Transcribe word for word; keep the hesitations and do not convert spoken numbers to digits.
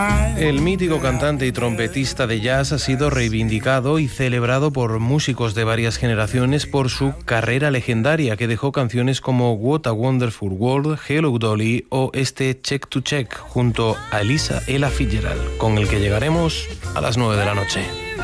El mítico cantante y trompetista de jazz ha sido reivindicado y celebrado por músicos de varias generaciones por su carrera legendaria, que dejó canciones como What a Wonderful World, Hello Dolly o este Check to Check, junto a Elisa Ella Fitzgerald, con el que llegaremos a las nueve de la noche.